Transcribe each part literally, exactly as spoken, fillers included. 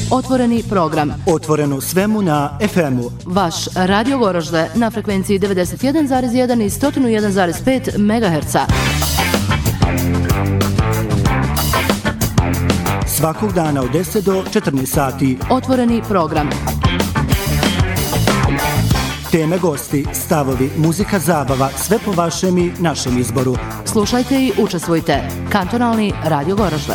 Otvoreni program. Otvoreno svemu na ef emu. Vaš Radio Goražde na frekvenciji devedeset jedan zarez jedan i sto jedan zarez pet megaherca. Svakog dana od deset do četrnaest sati. Otvoreni program. Teme, gosti, stavovi, muzika, zabava, sve po vašem i našem izboru. Slušajte i učestvujte. Kantonalni Radio Goražde.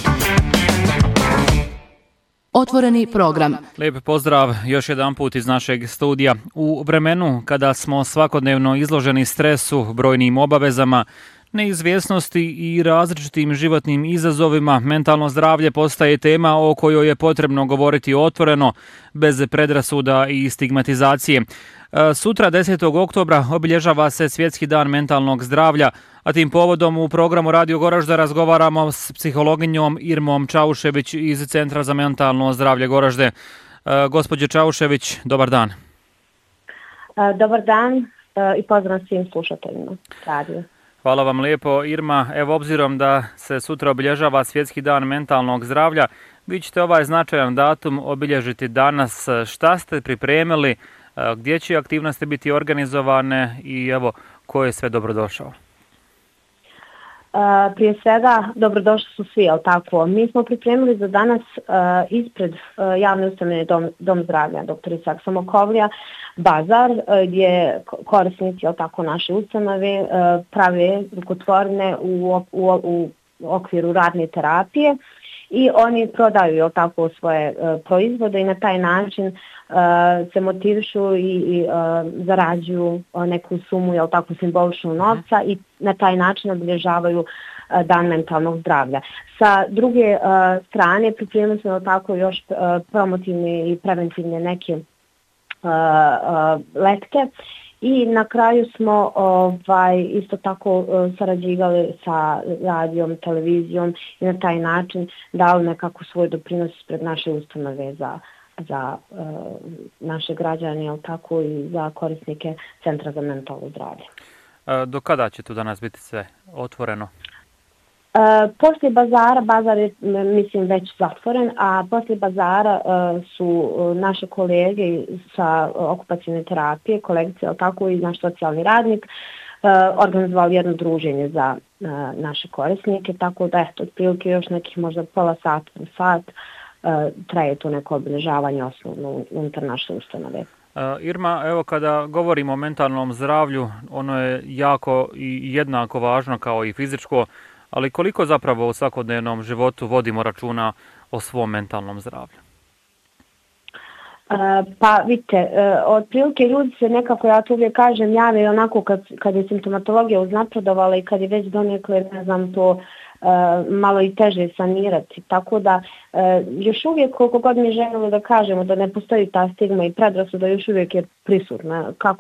Otvoreni program. Lijep pozdrav još jedan put iz našeg studija. U vremenu kada smo svakodnevno izloženi stresu, brojnim obavezama, neizvjesnosti i različitim životnim izazovima, mentalno zdravlje postaje tema o kojoj je potrebno govoriti otvoreno, bez predrasuda i stigmatizacije. Sutra, desetog oktobra, obilježava se Svjetski dan mentalnog zdravlja, a tim povodom u programu Radio Goražde razgovaramo s psihologinjom Irmom Čaušević iz Centra za mentalno zdravlje Goražde. Gospođo Čaušević, dobar dan. Dobar dan i pozdrav svim slušateljima radio. Hvala vam lijepo, Irma. Evo, obzirom da se sutra obilježava Svjetski dan mentalnog zdravlja, vi ćete ovaj značajan datum obilježiti danas. Šta ste pripremili, gdje će aktivnosti biti organizovane i evo, ko je sve dobrodošao? Uh, prije svega, dobrodošli su svi, ali tako. Mi smo pripremili za danas uh, ispred uh, javne ustanove Dom, Dom zdravlja doktor Isak Samokovlja bazar, uh, gdje korisnici, ali tako, naše ustanove uh, prave rukotvorne u, u, u okviru radne terapije i oni prodaju, jel tako, svoje uh, proizvode i na taj način uh, se motivišu i, i uh, zarađuju uh, neku sumu, jel tako, simboličnu novca i na taj način obilježavaju uh, dan mentalnog zdravlja. Sa druge uh, strane pripremili smo, jel tako, još uh, promotivne i preventivne neke uh, uh, letke. I na kraju smo ovaj, isto tako uh, sarađivali sa radijom, televizijom i na taj način dali nekako svoj doprinos pred naše ustanove za, za uh, naše građane, ali tako i za korisnike Centra za mentalno zdravlje. E, do kada će tu danas biti sve otvoreno? Uh, poslije bazara, bazar je mislim već zatvoren, a poslije bazara uh, su uh, naše kolege sa uh, okupacijne terapije, kolegice, ali tako i naš socijalni radnik, uh, organizovali jedno druženje za uh, naše korisnike, tako da eto, otprilike još nekih možda pola sat, sat uh, traje to neko obilježavanje osnovno unutar naše ustanove. Uh, Irma, evo kada govorimo o mentalnom zdravlju, ono je jako i jednako važno kao i fizičko, ali koliko zapravo u svakodnevnom životu vodimo računa o svom mentalnom zdravlju? Uh, pa vidite, uh, otprilike ljudi se nekako, ja to uvijek kažem, jave onako kad, kad je simptomatologija uznapredovala i kad je već donekle, ne znam, to uh, malo i teže sanirati. Tako da uh, još uvijek koliko god mi želimo da kažemo da ne postoji ta stigma i predrasuda, još uvijek je prisutna. Kako